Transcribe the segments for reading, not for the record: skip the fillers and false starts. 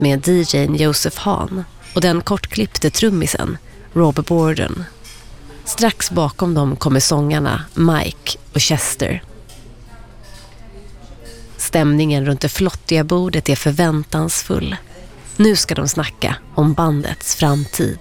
med DJ:n Joseph Hahn och den kortklippte trummisen Robert Borden. Strax bakom dem kommer sångarna Mike och Chester. Stämningen runt det flottiga bordet är förväntansfull. Nu ska de snacka om bandets framtid.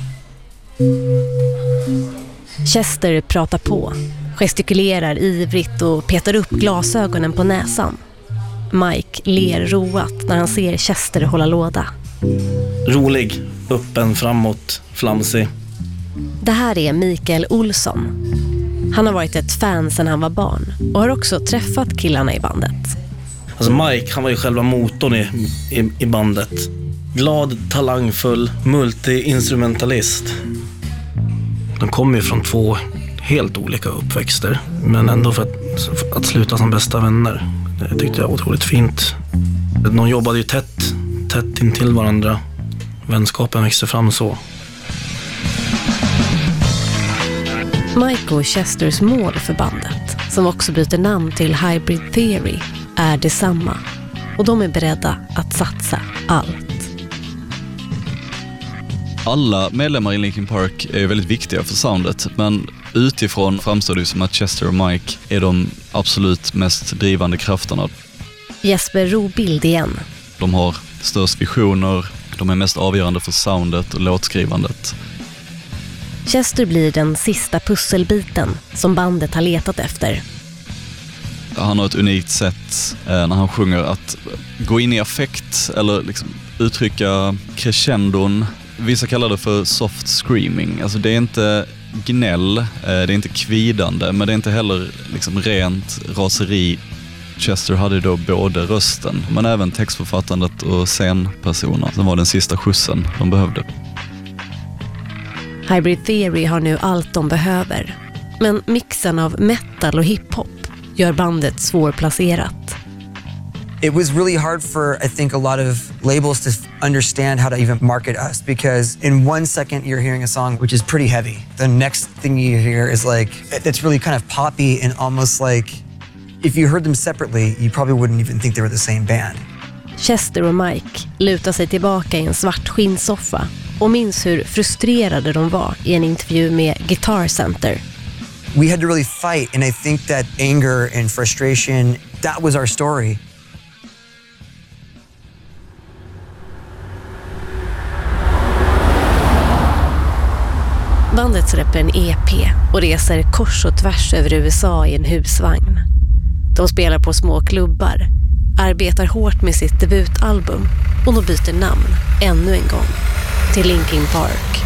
Chester pratar på, gestikulerar ivrigt och petar upp glasögonen på näsan. Mike ler roat när han ser Chester hålla låda. Rolig, öppen, framåt, flamsig. Det här är Mikael Olsson. Han har varit ett fan sedan han var barn och har också träffat killarna i bandet. Alltså Mike, han var ju själva motorn i bandet. Glad, talangfull, multi-instrumentalist. De kommer ju från 2 helt olika uppväxter, men ändå för att sluta som bästa vänner. Det tyckte jag var otroligt fint. De jobbade ju tätt intill varandra. Vänskapen växte fram så. Mike och Chesters mål för bandet, som också byter namn till Hybrid Theory, är detsamma. Och de är beredda att satsa allt. Alla medlemmar i Linkin Park är väldigt viktiga för soundet, men utifrån framstår det som att Chester och Mike är de absolut mest drivande krafterna. Jesper Robild igen. De har störst visioner, de är mest avgörande för soundet och låtskrivandet. Chester blir den sista pusselbiten som bandet har letat efter. Han har ett unikt sätt när han sjunger att gå in i affekt eller liksom uttrycka crescendon. Vissa kallar det för soft screaming. Alltså det är inte gnäll, det är inte kvidande, men det är inte heller liksom rent raseri. Chester hade då både rösten men även textförfattandet och scenpersoner som var den sista skjutsen de behövde. Hybrid Theory har nu allt de behöver. Men mixen av metal och hiphop gör bandet svårplacerat. It was really hard for, I think, a lot of labels to understand how to even market us, because in 1 second you're hearing a song which is pretty heavy. The next thing you hear is like, it's really kind of poppy and almost like, if you heard them separately, you probably wouldn't even think they were the same band. Chester och Mike lutar sig tillbaka i en svart skinnsoffa och minns hur frustrerade de var i en intervju med Guitar Center. We had to really fight, and I think that anger and frustration, that was our story. Bandet släpper en EP och reser kors och tvärs över USA i en husvagn. De spelar på små klubbar, arbetar hårt med sitt debutalbum och de byter namn ännu en gång till Linkin Park.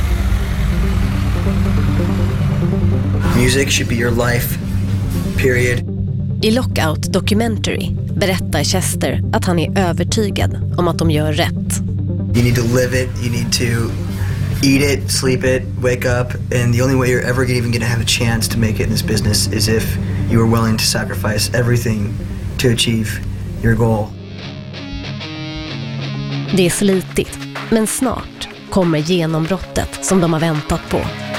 Music should be your life, period. I Lockout Documentary berättar Chester att han är övertygad om att de gör rätt. You need to live it, you need to eat it, sleep it, wake up, and the only way you're ever even gonna have a chance to make it in this business is if you are willing to sacrifice everything to achieve your goal. Det är slitigt, men snart kommer genombrottet som de har väntat på.